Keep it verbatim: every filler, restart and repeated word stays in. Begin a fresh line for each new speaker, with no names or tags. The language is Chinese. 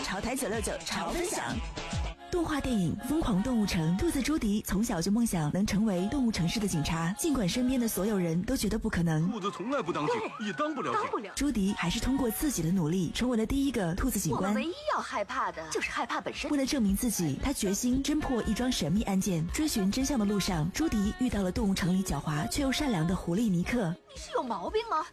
潮台九六九潮分享。动画电影《疯狂动物城》，兔子朱迪从小就梦想能成为动物城市的警察，尽管身边的所有人都觉得不可能。
兔子从来不当警，也当不了警。
朱迪还是通过自己的努力，成为了第一个兔子警官。
我们唯一要害怕的就是害怕本身。
为了证明自己，他决心侦破一桩神秘案件。追寻真相的路上，朱迪遇到了动物城里狡猾却又善良的狐狸尼克。
你是有毛病吗？